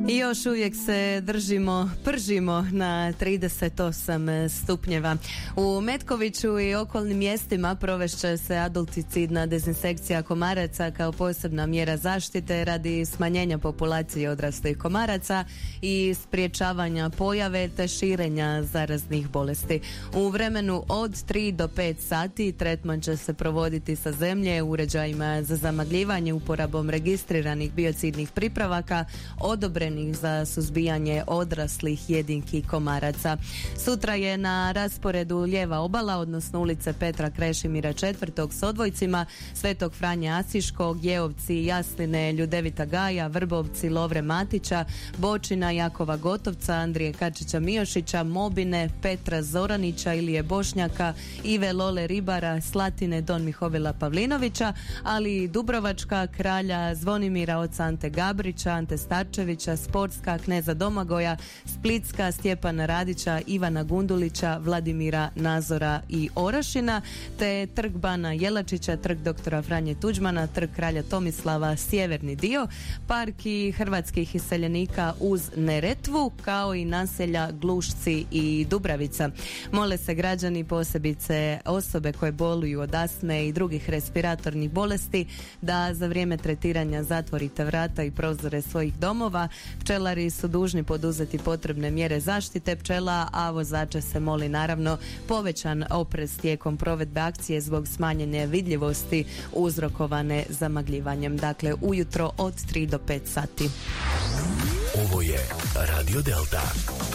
I još uvijek se pržimo na 38 stupnjeva. U Metkoviću i okolnim mjestima provešće se adulticidna dezinsekcija komaraca kao posebna mjera zaštite radi smanjenja populacije odraslih komaraca i sprječavanja pojave te širenja zaraznih bolesti. U vremenu od 3 do 5 sati tretman će se provoditi sa zemlje uređajima za zamagljivanje uporabom registriranih biocidnih pripravaka odobrenih za suzbijanje odraslih jedinki komaraca. Sutra je na rasporedu lijeva obala, odnosno ulice Petra Krešimira IV s odvojcima, Svetog Franje Asiškog, Jejovci, Jasline, Ljudevita Gaja, Vrbovci, Lovre Matića, Bočina, Jakova Gotovca, Andrije Kačića Miošića, Mobine, Petra Zoranića, Ilije Bošnjaka, Ive Lole Ribara, Slatine, Don Mihovila Pavlinovića, ali i Dubrovačka, Kralja Zvonimira, oca Ante Gabrića, Ante Starčevića, Sportska, Kneza Domagoja, Splitska, Stjepana Radića, Ivana Gundulića, Vladimira Nazora i Orašina, te Trg Bana Jelačića, Trg doktora Franje Tuđmana, Trg kralja Tomislava, sjeverni dio, park i hrvatskih iseljenika uz Neretvu, kao i naselja Glušci i Dubravica. Mole se građani, posebice osobe koje boluju od astme i drugih respiratornih bolesti, da za vrijeme tretiranja zatvorite vrata i prozore svojih domova. Pčelari su dužni poduzeti potrebne mjere zaštite pčela, a vozače se moli naravno povećan oprez tijekom provedbe akcije zbog smanjene vidljivosti uzrokovane zamagljivanjem. Dakle, ujutro od 3 do 5 sati. Ovo je Radio Delta.